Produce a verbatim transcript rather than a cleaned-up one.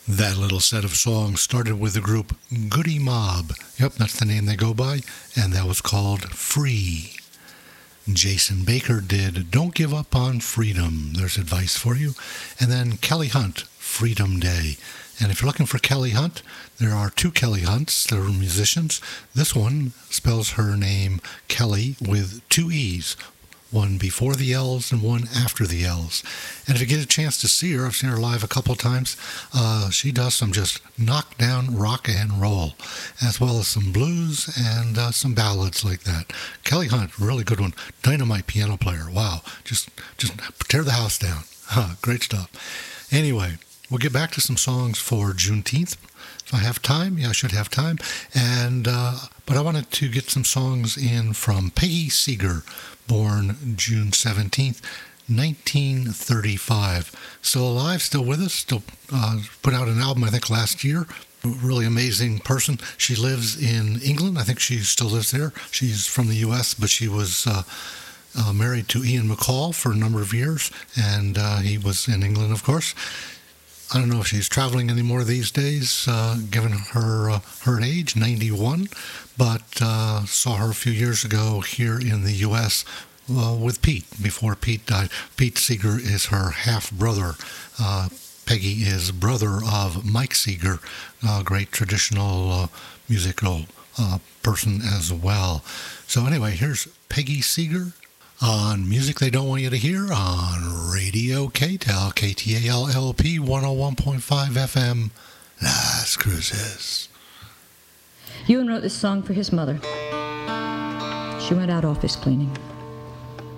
That little set of songs started with the group Goody Mob. Yep, that's the name they go by, and that was called Free. Jason Baker did Don't Give Up on Freedom. There's advice for you. And then Kelly Hunt, Freedom Day. And if you're looking for Kelly Hunt, there are two Kelly Hunts. They're musicians. This one spells her name Kelly with two E's. One before the L's and one after the L's. And if you get a chance to see her, I've seen her live a couple of times, uh, she does some just knockdown rock and roll, as well as some blues and uh, some ballads like that. Kelly Hunt, really good one. Dynamite piano player. Wow. Just, just tear the house down. Huh, great stuff. Anyway, we'll get back to some songs for Juneteenth. If I have time, yeah, I should have time. And uh, but I wanted to get some songs in from Peggy Seeger, born June seventeenth, nineteen thirty-five. Still alive, still with us, still uh, put out an album, I think, last year. Really amazing person. She lives in England. I think she still lives there. She's from the U S, but she was uh, uh, married to Ian McCall for a number of years, and uh, he was in England, of course. I don't know if she's traveling anymore these days, uh, given her uh, her age, ninety-one, but uh, saw her a few years ago here in the U S uh, with Pete, before Pete died. Pete Seeger is her half-brother. Uh, Peggy is brother of Mike Seeger, a great traditional uh, musical uh, person as well. So anyway, here's Peggy Seeger on Music They Don't Want You to Hear on Radio K T A L, K T A L L P one oh one point five F M, Las Cruces. Ewan wrote this song for his mother. She went out office cleaning.